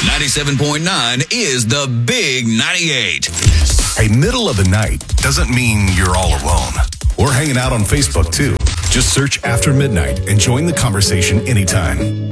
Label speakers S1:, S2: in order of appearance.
S1: 97.9 is the Big 98.
S2: Hey, middle of the night doesn't mean you're all alone. We're hanging out on Facebook, too. Just search After Midnight and join the conversation anytime.